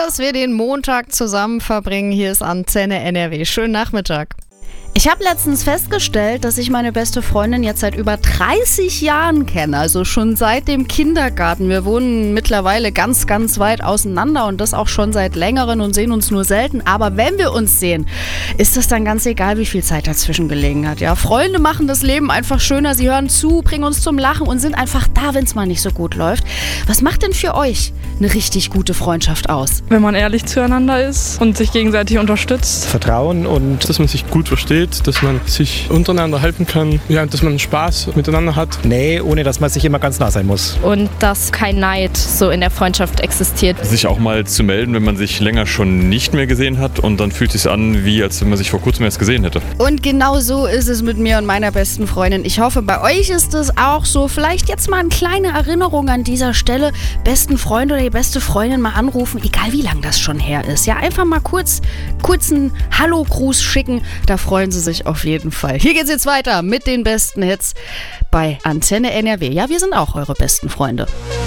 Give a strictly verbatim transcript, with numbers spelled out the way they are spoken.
dass wir den Montag zusammen verbringen. Hier ist Antenne N R W. Schönen Nachmittag. Ich habe letztens festgestellt, dass ich meine beste Freundin jetzt seit über dreißig Jahren kenne, also schon seit dem Kindergarten. Wir wohnen mittlerweile ganz, ganz weit auseinander und das auch schon seit längerem und sehen uns nur selten. Aber wenn wir uns sehen, ist das dann ganz egal, wie viel Zeit dazwischen gelegen hat. Ja, Freunde machen das Leben einfach schöner, sie hören zu, bringen uns zum Lachen und sind einfach da, wenn es mal nicht so gut läuft. Was macht denn für euch eine richtig gute Freundschaft aus? Wenn man ehrlich zueinander ist und sich gegenseitig unterstützt. Vertrauen und dass man sich gut versteht, dass man sich untereinander helfen kann, ja, dass man Spaß miteinander hat. Nee, ohne dass man sich immer ganz nah sein muss. Und dass kein Neid so in der Freundschaft existiert. Sich auch mal zu melden, wenn man sich länger schon nicht mehr gesehen hat und dann fühlt es sich an, wie als wenn man sich vor kurzem erst gesehen hätte. Und genau so ist es mit mir und meiner besten Freundin. Ich hoffe, bei euch ist es auch so. Vielleicht jetzt mal eine kleine Erinnerung an dieser Stelle. Besten Freund oder die beste Freundin mal anrufen, egal wie lang das schon her ist. Ja, einfach mal kurz, kurz einen Hallo-Gruß schicken. Da freuen sie sich auf jeden Fall. Hier geht's jetzt weiter mit den besten Hits bei Antenne N R W. Ja, wir sind auch eure besten Freunde.